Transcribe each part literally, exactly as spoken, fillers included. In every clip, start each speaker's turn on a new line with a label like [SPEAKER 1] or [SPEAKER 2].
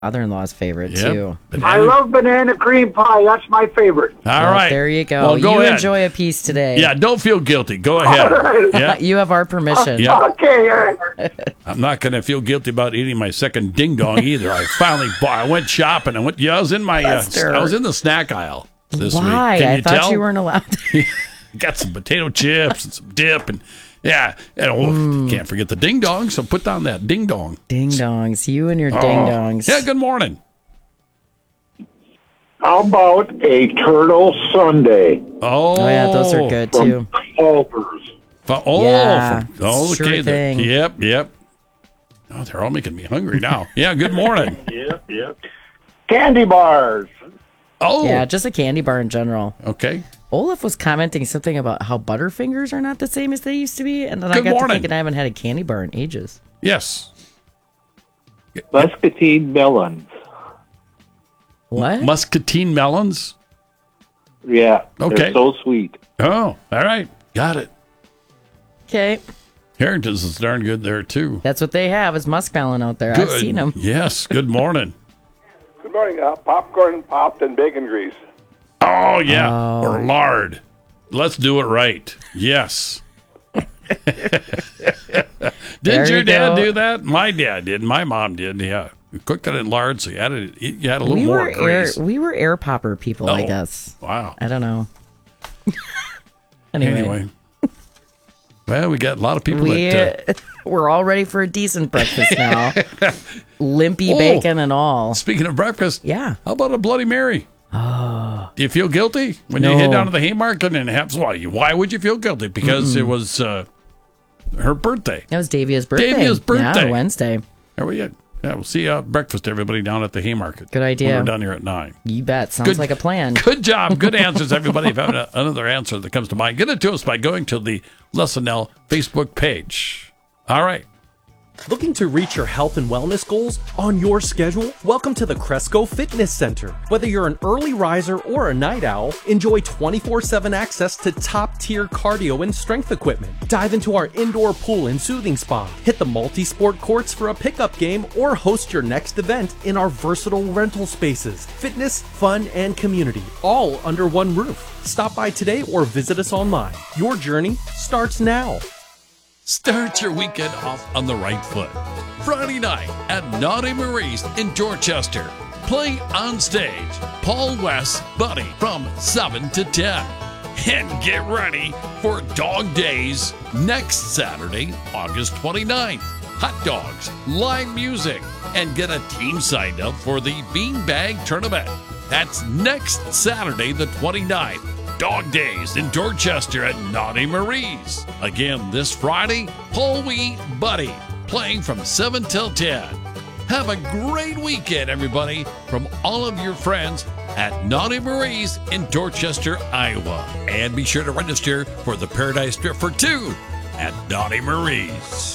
[SPEAKER 1] father-in-law's favorite,
[SPEAKER 2] Yep.
[SPEAKER 1] too.
[SPEAKER 3] I love banana cream pie. That's my favorite.
[SPEAKER 2] All
[SPEAKER 1] Well,
[SPEAKER 2] right.
[SPEAKER 1] there you go.
[SPEAKER 2] Well, go
[SPEAKER 1] you
[SPEAKER 2] ahead.
[SPEAKER 1] enjoy a piece today.
[SPEAKER 2] Yeah, don't feel guilty. Go ahead. Yeah.
[SPEAKER 1] You have our permission.
[SPEAKER 2] Yeah.
[SPEAKER 3] Okay. all right.
[SPEAKER 2] I'm not going to feel guilty about eating my second ding dong either. I finally bought. I went shopping. I went. Yeah, I was in my. Uh,
[SPEAKER 1] Lester.
[SPEAKER 2] I was in the snack aisle this
[SPEAKER 1] Why?
[SPEAKER 2] week. Can you
[SPEAKER 1] I thought
[SPEAKER 2] tell?
[SPEAKER 1] you weren't allowed to.
[SPEAKER 2] Got some potato chips and some dip and yeah. And oh,
[SPEAKER 1] Mm.
[SPEAKER 2] can't forget the ding dong. So put down that ding dong.
[SPEAKER 1] Ding dongs. You and your
[SPEAKER 2] Oh.
[SPEAKER 1] ding dongs.
[SPEAKER 2] Yeah. Good morning.
[SPEAKER 3] How about a turtle sundae?
[SPEAKER 2] Oh,
[SPEAKER 1] Oh, yeah, those are good,
[SPEAKER 3] From
[SPEAKER 1] too.
[SPEAKER 3] Culver's.
[SPEAKER 2] F- Oh,
[SPEAKER 1] Yeah,
[SPEAKER 2] f- oh,
[SPEAKER 1] sure
[SPEAKER 2] okay. the-
[SPEAKER 1] thing.
[SPEAKER 2] Yep. Yep. Oh, they're all making me hungry now. Yeah. Good morning.
[SPEAKER 3] Yep, yep. Candy bars.
[SPEAKER 2] Oh.
[SPEAKER 1] Yeah, just a candy bar in general.
[SPEAKER 2] Okay.
[SPEAKER 1] Olaf was commenting something about how Butterfingers are not the same as they used to be, and then I
[SPEAKER 2] Good
[SPEAKER 1] got
[SPEAKER 2] morning.
[SPEAKER 1] to thinking I haven't had a candy bar in ages.
[SPEAKER 2] Yes.
[SPEAKER 3] Muscatine melons.
[SPEAKER 1] What?
[SPEAKER 2] Muscatine melons.
[SPEAKER 3] Yeah.
[SPEAKER 2] Okay.
[SPEAKER 3] They're so sweet.
[SPEAKER 2] Oh, all right. Got it.
[SPEAKER 1] Okay,
[SPEAKER 2] Harrington's is darn good there, too.
[SPEAKER 1] that's what they have is muskmelon out there. I've
[SPEAKER 2] Good.
[SPEAKER 1] seen them.
[SPEAKER 2] Yes. Good morning.
[SPEAKER 4] Good morning. Uh, popcorn popped in bacon grease.
[SPEAKER 2] Oh, yeah.
[SPEAKER 1] Oh.
[SPEAKER 2] Or lard. Let's do it right. Yes. Didn't
[SPEAKER 1] There
[SPEAKER 2] your
[SPEAKER 1] you
[SPEAKER 2] dad
[SPEAKER 1] go.
[SPEAKER 2] do that? My dad did. My mom did. Yeah. We cooked it in lard, so you added, you had a little
[SPEAKER 1] We
[SPEAKER 2] more
[SPEAKER 1] were air,
[SPEAKER 2] grease.
[SPEAKER 1] we were air popper people, I
[SPEAKER 2] Oh.
[SPEAKER 1] guess.
[SPEAKER 2] Wow.
[SPEAKER 1] I don't know. anyway,
[SPEAKER 2] Anyway. Well, we got a lot of people
[SPEAKER 1] we
[SPEAKER 2] that. Uh,
[SPEAKER 1] we're all ready for a decent breakfast now. Limpy
[SPEAKER 2] Oh.
[SPEAKER 1] bacon and all.
[SPEAKER 2] speaking of breakfast,
[SPEAKER 1] Yeah.
[SPEAKER 2] how about a Bloody Mary? Do you feel guilty when you
[SPEAKER 1] No.
[SPEAKER 2] head down to the Haymarket and have why? Why would you feel guilty? Because it was uh, her birthday.
[SPEAKER 1] That was Davia's birthday.
[SPEAKER 2] Davia's birthday.
[SPEAKER 1] Yeah, Wednesday.
[SPEAKER 2] There we go. Yeah, we'll see you at breakfast, everybody, down at the Haymarket.
[SPEAKER 1] Good idea.
[SPEAKER 2] When we're down here at nine.
[SPEAKER 1] You bet. Sounds
[SPEAKER 2] Good-
[SPEAKER 1] like a plan.
[SPEAKER 2] Good job. Good answers, everybody. If you have another answer that comes to mind, get it to us by going to the Lesson L Facebook page. All right.
[SPEAKER 5] Looking to reach your health and wellness goals on your schedule? Welcome to the Cresco Fitness Center. Whether you're an early riser or a night owl, enjoy twenty-four seven access to top-tier cardio and strength equipment. Dive into our indoor pool and soothing spa. Hit the multi-sport courts for a pickup game or host your next event in our versatile rental spaces. Fitness, fun, and community, all under one roof. Stop by today or visit us online. Your journey starts now.
[SPEAKER 2] Start your weekend off on the right foot. Friday night at Naughty Marie's in Dorchester. Play on stage Paul West's Buddy from seven to ten. And get ready for Dog Days next Saturday, August twenty-ninth. Hot dogs, live music, and get a team signed up for the Beanbag Tournament. That's next Saturday, the twenty-ninth. Dog Days in Dorchester at Naughty Marie's. Again, this Friday, Paul Wee Buddy, playing from seven till ten. Have a great weekend, everybody, from all of your friends at Naughty Marie's in Dorchester, Iowa. And be sure to register for the Paradise Trip for two at Naughty Marie's.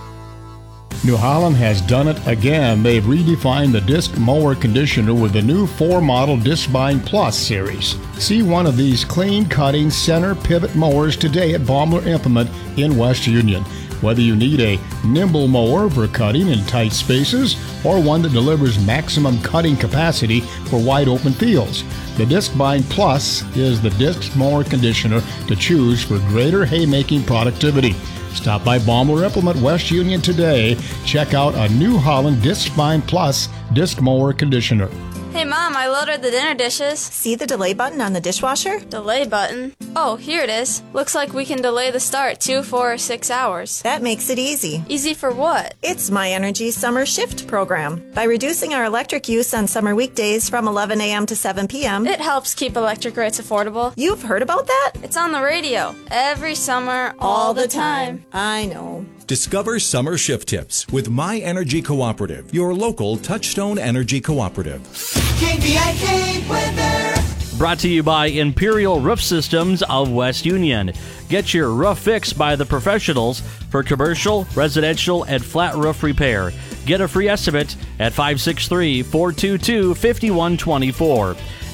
[SPEAKER 6] New Holland has done it again. They've redefined the disc mower conditioner with the new four model Discbind Plus series. See one of these clean cutting center pivot mowers today at Baumler Implement in West Union. Whether you need a nimble mower for cutting in tight spaces or one that delivers maximum cutting capacity for wide open fields, the Discbind Plus is the disc mower conditioner to choose for greater haymaking productivity. Stop by Baumler Implement West Union today. Check out a New Holland Discbind Plus disc mower conditioner.
[SPEAKER 7] Hey Mom, I loaded the dinner dishes.
[SPEAKER 8] See the delay button on the dishwasher?
[SPEAKER 7] Delay button? Oh, here it is. Looks like we can delay the start two, four, or six hours.
[SPEAKER 8] That makes it easy.
[SPEAKER 7] Easy for what?
[SPEAKER 8] It's My Energy Summer Shift program. By reducing our electric use on summer weekdays from eleven a.m. to seven p.m.,
[SPEAKER 7] It helps keep electric rates affordable.
[SPEAKER 8] You've heard about that?
[SPEAKER 7] It's on the radio. Every summer, all, the time.
[SPEAKER 8] I know.
[SPEAKER 9] Discover summer shift tips with My Energy Cooperative, your local Touchstone Energy Cooperative.
[SPEAKER 10] K B I K weather.
[SPEAKER 11] Brought to you by Imperial Roof Systems of West Union. Get your roof fixed by the professionals for commercial, residential, and flat roof repair. Get a free estimate at five six three, four two two, five one two four.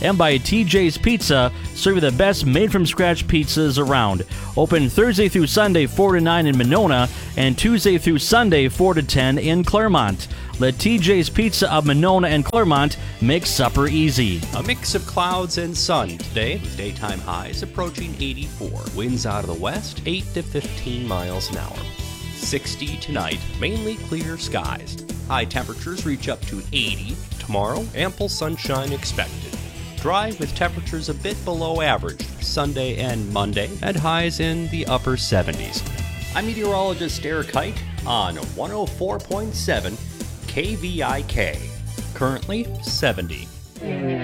[SPEAKER 11] and by T J's Pizza, serving the best made-from-scratch pizzas around. Open Thursday through Sunday, four to nine in Monona, and Tuesday through Sunday, four to ten in Claremont. Let T J's Pizza of Monona and Claremont make supper easy.
[SPEAKER 12] A mix of clouds and sun today, with daytime highs approaching eighty-four. Winds out of the west, eight to fifteen miles an hour. sixty tonight, mainly clear skies. High temperatures reach up to eighty. Tomorrow, ample sunshine expected. Dry with temperatures a bit below average Sunday and Monday, and highs in the upper seventies. I'm meteorologist Eric Hite on one oh four point seven K V I K. Currently seventy.